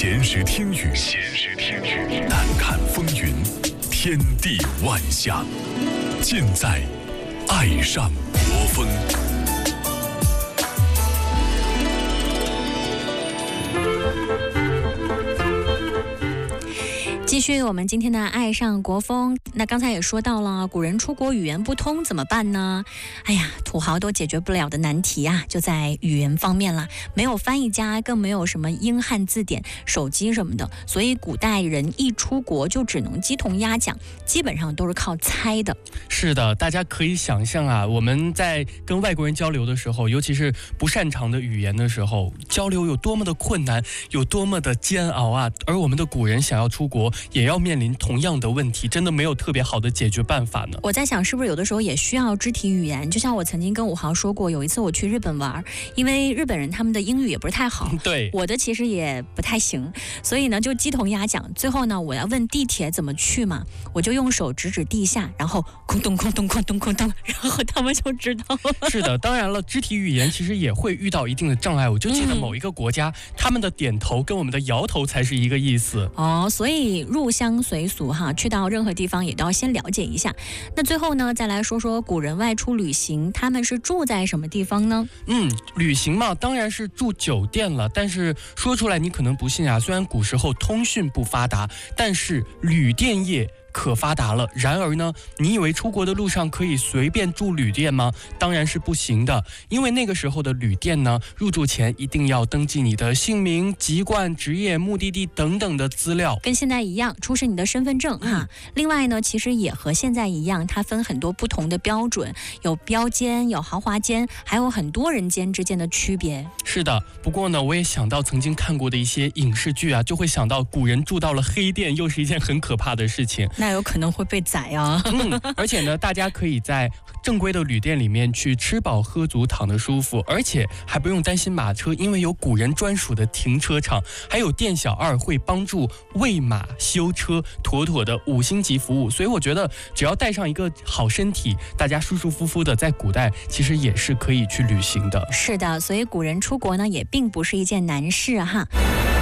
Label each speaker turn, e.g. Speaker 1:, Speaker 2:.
Speaker 1: 闲时听雨，淡看风云，天地万象，尽在爱上国风。
Speaker 2: 继续我们今天的爱上国风。那刚才也说到了，古人出国语言不通怎么办呢？哎呀，土豪都解决不了的难题啊，就在语言方面了。没有翻译家，更没有什么英汉字典、手机什么的，所以古代人一出国就只能鸡同鸭讲，基本上都是靠猜的。
Speaker 3: 是的，大家可以想象啊，我们在跟外国人交流的时候，尤其是不擅长的语言的时候，交流有多么的困难，有多么的煎熬啊！而我们的古人想要出国，也要面临同样的问题，真的没有特别好的解决办法呢。
Speaker 2: 我在想，是不是有的时候也需要肢体语言？就像我曾经跟武豪说过，有一次我去日本玩，因为日本人他们的英语也不是太好，
Speaker 3: 对，
Speaker 2: 我的其实也不太行，所以呢就鸡同鸭讲。最后呢，我要问地铁怎么去嘛，我就用手指指地下，然后空咚空咚空咚空咚，然后他们就知道了。
Speaker 3: 是的，当然了，肢体语言其实也会遇到一定的障碍。我就记得某一个国家，他们的点头跟我们的摇头才是一个意思。
Speaker 2: 哦，所以入乡随俗哈，去到任何地方也都要先了解一下。那最后呢，再来说说古人外出旅行，他们是住在什么地方呢？
Speaker 3: 旅行嘛，当然是住酒店了。但是说出来你可能不信啊，虽然古时候通讯不发达，但是旅店业可发达了。然而呢，你以为出国的路上可以随便住旅店吗？当然是不行的，因为那个时候的旅店呢，入住前一定要登记你的姓名、籍贯、职业、目的地等等的资料，
Speaker 2: 跟现在一样，出示你的身份证哈。另外呢，其实也和现在一样，它分很多不同的标准，有标间、有豪华间，还有很多人间之间的区别。
Speaker 3: 是的，不过呢，我也想到曾经看过的一些影视剧啊，就会想到古人住到了黑店，又是一件很可怕的事情。
Speaker 2: 那有可能会被宰啊。
Speaker 3: 而且呢，大家可以在正规的旅店里面去吃饱喝足，躺得舒服，而且还不用担心马车，因为有古人专属的停车场，还有店小二会帮助喂马修车，妥妥的5星级服务。所以我觉得只要带上一个好身体，大家舒舒服服的在古代其实也是可以去旅行的。
Speaker 2: 是的，所以古人出国呢也并不是一件难事哈。